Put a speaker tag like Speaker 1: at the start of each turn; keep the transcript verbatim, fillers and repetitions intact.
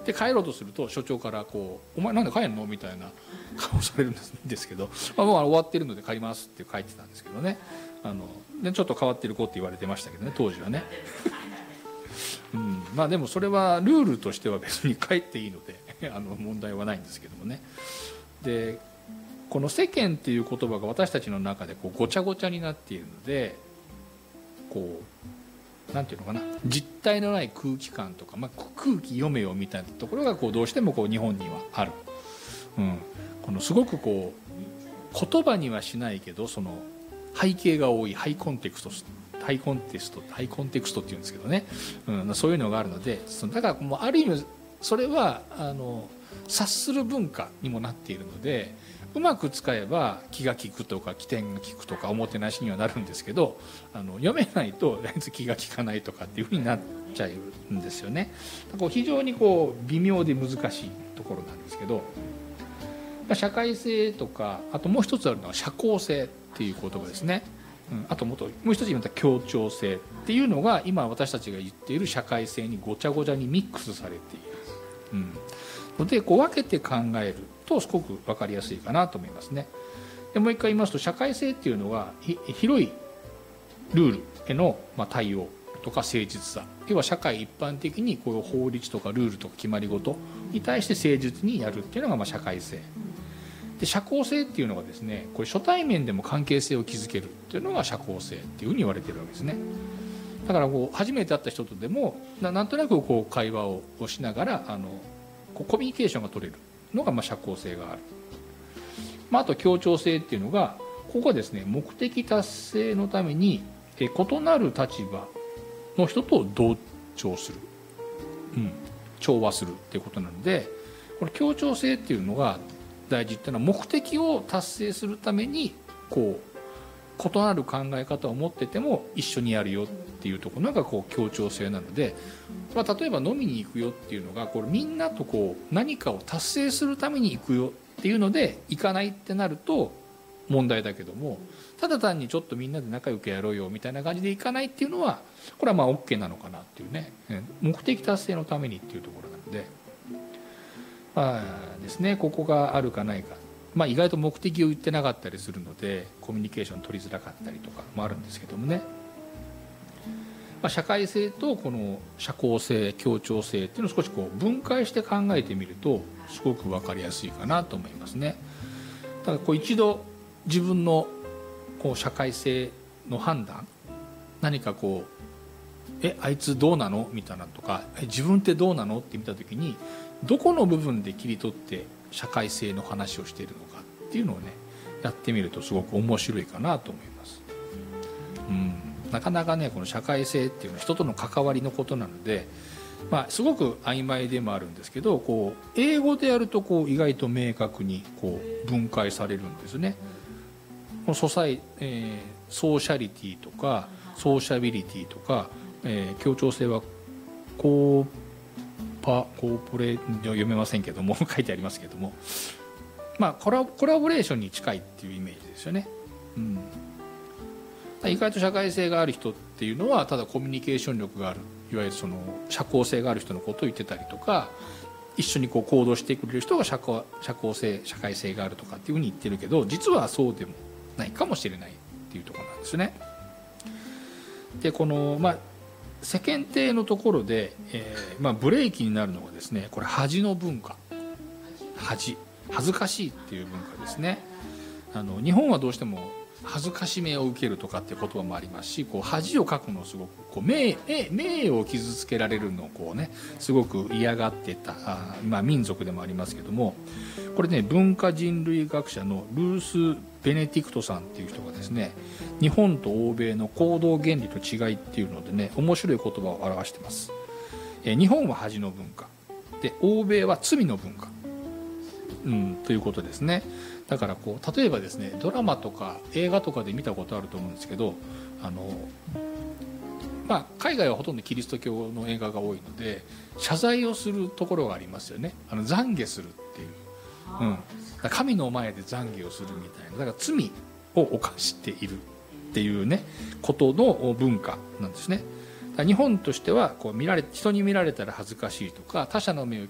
Speaker 1: で帰ろうとすると所長からこう「お前なんで帰んの?」みたいな顔されるんですけど、まあ、もう終わってるので帰りますって書いてたんですけどね、あのでちょっと変わってる子って言われてましたけどね、当時はね。うん、まあでもそれはルールとしては別に帰っていいのであの問題はないんですけどもね。でこの世間っていう言葉が私たちの中でこうごちゃごちゃになっているので、こうなんていうのかな、実体のない空気感とか、まあ、空気読めよみたいなところがこうどうしてもこう日本にはある、うん、このすごくこう言葉にはしないけどその背景が多いハイコンテクストハイコンテクストハイコンテクストっていうんですけどね、うん、そういうのがあるので、そのだからもうある意味それはあの察する文化にもなっているので、うまく使えば気が利くとか起点が利くとかおもてなしにはなるんですけど、あの読めないと気が利かないとかっていうふうになっちゃうんですよね。こう非常にこう微妙で難しいところなんですけど、社会性とか、あともう一つあるのは社交性っていう言葉ですね。うん、あともっともう一つ言った協調性っていうのが今私たちが言っている社会性にごちゃごちゃにミックスされている。うんのでこう分けて考えるとすごく分かりやすいかなと思いますね。でもう一回言いますと、社会性っていうのは広いルールへの対応とか誠実さ、要は社会一般的にこういう法律とかルールとか決まり事に対して誠実にやるっていうのがまあ社会性で、社交性っていうのがですね、これ初対面でも関係性を築けるっていうのが社交性っていうふうに言われてるわけですね。だからこう初めて会った人とでもなんとなくこう会話をしながらあのコミュニケーションが取れるのがまあ社交性がある、まあ、あと協調性っていうのがここはですね、目的達成のために異なる立場の人と同調する、うん、調和するっていうことなので、この協調性っていうのが大事っていうのは目的を達成するためにこう異なる考え方を持ってても一緒にやるよっていうところがこう協調性なので、まあ、例えば飲みに行くよっていうのがこれみんなとこう何かを達成するために行くよっていうので行かないってなると問題だけども、ただ単にちょっとみんなで仲良くやろうよみたいな感じで行かないっていうのはこれはまあ OK なのかなっていうね、目的達成のためにっていうところなので、まあですね、ここがあるかないか、まあ、意外と目的を言ってなかったりするのでコミュニケーション取りづらかったりとかもあるんですけどもね、まあ、社会性とこの社交性協調性っていうのを少しこう分解して考えてみるとすごく分かりやすいかなと思いますね。ただこう一度自分のこう社会性の判断、何かこうえあいつどうなのみたいなとか、え自分ってどうなのって見た時にどこの部分で切り取って社会性の話をしているのかっていうのをねやってみるとすごく面白いかなと思います。うん、なかなかねこの社会性っていうのは人との関わりのことなので、まあ、すごく曖昧でもあるんですけど、こう英語でやるとこう意外と明確にこう分解されるんですね。このソサイ、えー、ソーシャリティとかソーシャビリティとか、えー、協調性はコーパコーポレ読めませんけども書いてありますけども、まあコラ、コラボレーションに近いっていうイメージですよね。うん、意外と社会性がある人っていうのはただコミュニケーション力がある、いわゆるその社交性がある人のことを言ってたりとか、一緒にこう行動してくれる人が社交、社交性社会性があるとかっていうふうに言ってるけど、実はそうでもないかもしれないっていうところなんですね。でこの、まあ、世間体のところで、えーまあ、ブレーキになるのがですね、これ恥の文化、恥恥ずかしいっていう文化ですね。あの日本はどうしても恥ずかしめを受けるとかっていう言葉もありますし、こう恥をかくのをすごくこう 名, 名誉を傷つけられるのをこう、ね、すごく嫌がってたあ、まあ、民族でもありますけども、これね文化人類学者のルース・ベネディクトさんっていう人がですね、日本と欧米の行動原理と違いっていうのでね面白い言葉を表しています。え日本は恥の文化で欧米は罪の文化、うん、ということですね。だからこう例えばですね、ドラマとか映画とかで見たことあると思うんですけど、あの、まあ、海外はほとんどキリスト教の映画が多いので謝罪をするところがありますよね。あの懺悔するっていう、うん、神の前で懺悔をするみたいな、だから罪を犯しているっていうねことの文化なんですね。日本としてはこう見られ人に見られたら恥ずかしいとか他者の目を